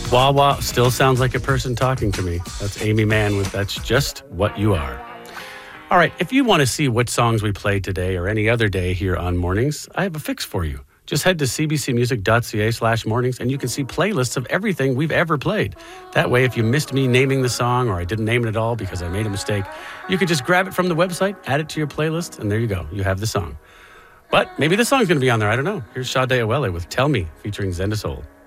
Wah wah still sounds like a person talking to me. That's Amy Mann with That's Just What You Are. All right, if you want to see what songs we played today or any other day here on Mornings, I have a fix for you. Just head to cbcmusic.ca/mornings and you can see playlists of everything we've ever played. That way, if you missed me naming the song or I didn't name it at all because I made a mistake, you can just grab it from the website, add it to your playlist, and there you go. You have the song. But maybe the song's going to be on there. I don't know. Here's Sade Awele with Tell Me featuring Zenda Soul.